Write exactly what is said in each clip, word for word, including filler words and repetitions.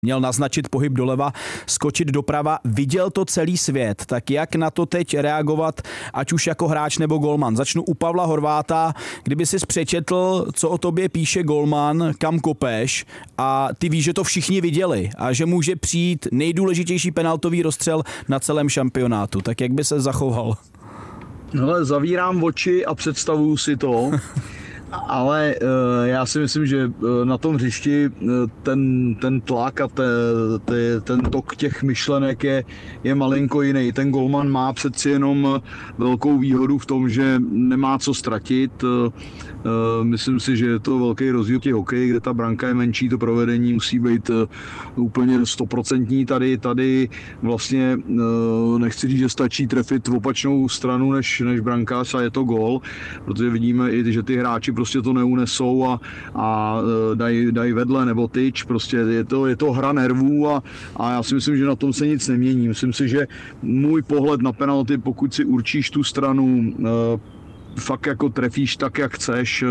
Měl naznačit pohyb doleva, skočit doprava, viděl to celý svět. Tak jak na to teď reagovat, ať už jako hráč nebo golman? Začnu u Pavla Horváta, kdyby si přečetl, co o tobě píše golman, kam kopeš a ty víš, že to všichni viděli a že může přijít nejdůležitější penaltový rozstřel na celém šampionátu. Tak jak by se zachoval? No, zavírám oči a představuju si to. Ale uh, já si myslím, že uh, na tom hřišti uh, ten, ten tlak a te, te, ten tok těch myšlenek je, je malinko jiný. Ten golman má přeci jenom velkou výhodu v tom, že nemá co ztratit. Uh, uh, myslím si, že je to velký rozdíl těch hokeji, kde ta branka je menší, to provedení musí být uh, úplně stoprocentní. Tady, tady vlastně uh, nechci říct, že stačí trefit v opačnou stranu než, než brankář a je to gól, protože vidíme i, že ty hráči prostě to neunesou a, a dají daj vedle nebo tyč, prostě je to, je to hra nervů a, a já si myslím, že na tom se nic nemění. Myslím si, že můj pohled na penalty, pokud si určíš tu stranu, fakt jako trefíš tak, jak chceš,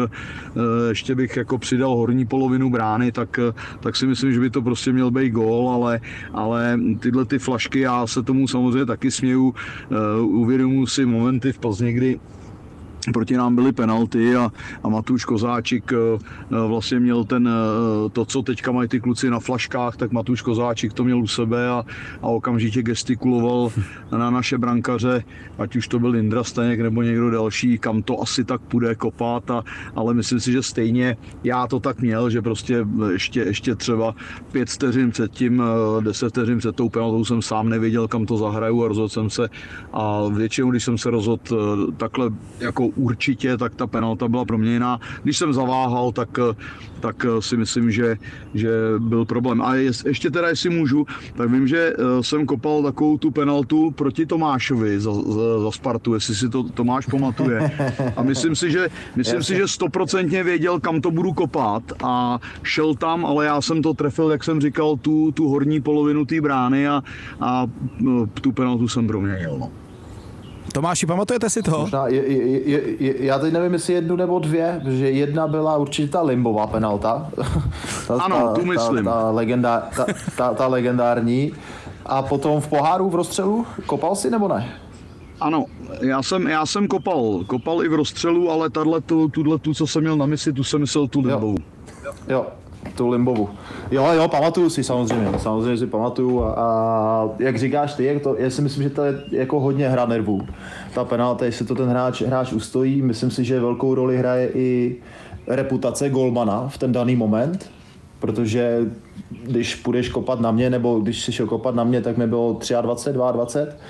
ještě bych jako přidal horní polovinu brány, tak, tak si myslím, že by to prostě měl být gól, ale, ale tyhle ty flašky, já se tomu samozřejmě taky směju, uvědomuji si momenty v Plzni, kdy proti nám byly penalty a, a Matouš Kozáčik vlastně měl ten, to, co teďka mají ty kluci na flaškách, tak Matouš Kozáčik to měl u sebe a, a okamžitě gestikuloval na naše brankaře, ať už to byl Indra Staněk nebo někdo další, kam to asi tak půjde kopat, a, ale myslím si, že stejně já to tak měl, že prostě ještě, ještě třeba pět vteřin před tím, deset vteřin před tou penaltou jsem sám nevěděl, kam to zahraju a rozhodl jsem se a většinou, když jsem se rozhodl takhle jako určitě, tak ta penalta byla proměněná. Když jsem zaváhal, tak, tak si myslím, že, že byl problém. A jest, ještě teda, jestli můžu, tak vím, že jsem kopal takovou tu penaltu proti Tomášovi za, za, za Spartu, jestli si to Tomáš pamatuje. A myslím si, že myslím si, že stoprocentně věděl, kam to budu kopat a šel tam, ale já jsem to trefil, jak jsem říkal, tu, tu horní polovinu té brány a, a tu penaltu jsem proměnil. No. Tomáši, pamatujete si to? Možná, je, je, je, je, já teď nevím, jestli jednu nebo dvě, protože jedna byla určitě ta Limbová penalta. ta, ano, ta, tu myslím. Ta, ta, legenda, ta, ta, ta legendární. A potom v poháru v rozstřelu kopal si nebo ne? Ano, já jsem, já jsem kopal, kopal i v rozstřelu, ale tahle, tu, tuhle, tu, co jsem měl na mysli, tu jsem myslel tu Limbovou. Jo, jo, tu Limbovu. Jo, jo, pamatuju si samozřejmě, samozřejmě si pamatuju a, a jak říkáš ty, jak to, já si myslím, že to je jako hodně hra nervů. Ta penalta, jestli to ten hráč, hráč ustojí, myslím si, že velkou roli hraje i reputace golmana v ten daný moment, protože když půjdeš kopat na mě, nebo když jsi šel kopat na mě, tak mi bylo dvacet tři, dvacet dva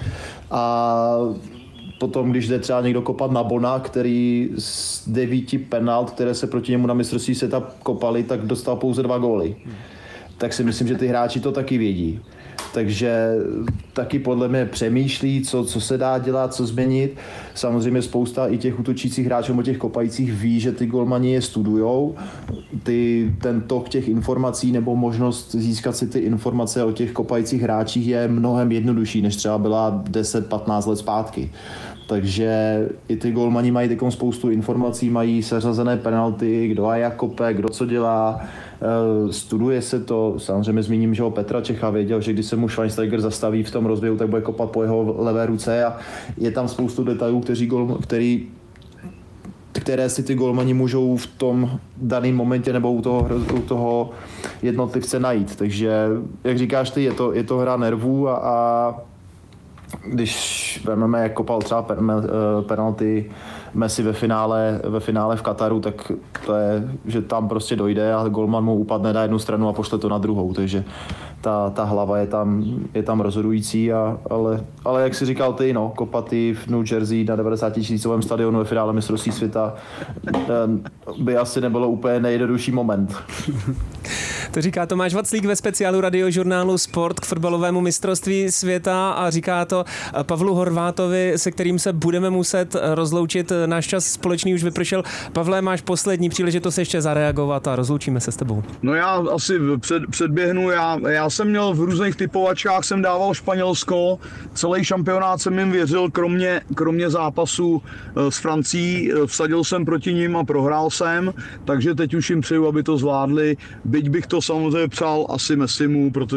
a potom, když jde třeba někdo kopat na Bona, který z devíti penalt, které se proti němu na mistrovství světa kopaly, tak dostal pouze dva góly. Tak si myslím, že ty hráči to taky vědí. Takže taky podle mě přemýšlí, co, co se dá dělat, co změnit. Samozřejmě spousta i těch útočících hráčů nebo těch kopajících ví, že ty golmani je studujou. Ty, ten tok těch informací nebo možnost získat si ty informace o těch kopajících hráčích je mnohem jednodušší, než třeba byla deset patnáct let zpátky. Takže i ty golmani mají takovou spoustu informací, mají seřazené penalty, kdo a jak kope, kdo co dělá. Studuje se to, samozřejmě zmíním, že o Petra Čecha věděl, že když se mu Schweinsteiger zastaví v tom rozběhu, tak bude kopat po jeho levé ruce a je tam spoustu detailů, kteří gol, který, které si ty golmani můžou v tom daném momentě nebo u toho, u toho jednotlivce najít. Takže, jak říkáš ty, je to, je to hra nervů a, a když vezmeme, jak kopal třeba penalty Messi ve finále, ve finále v Kataru, tak to je, že tam prostě dojde a golman mu upadne na jednu stranu a pošle to na druhou, takže ta, ta hlava je tam, je tam rozhodující, a, ale, ale jak jsi říkal ty, no, kopaty v New Jersey na devadesátitisícovém stadionu ve finále mistrovství světa by asi nebylo úplně nejjednodušší moment. To říká Tomáš Vaclík ve speciálu radiožurnálu Sport k fotbalovému mistrovství světa a říká to Pavlu Horvátovi, se kterým se budeme muset rozloučit. Náš čas společný už vypršel. Pavle, máš poslední příležitost ještě zareagovat a rozloučíme se s tebou. No já asi před, předběhnu. Já, já jsem měl v různých typovačkách, jsem dával Španělsko, celý šampionát jsem jim věřil, kromě, kromě zápasu s Francií. Vsadil jsem proti nim a prohrál jsem, takže teď už jim přeju, aby to zvládli. Byť bych to samozřejmě přál asi Messimu, protože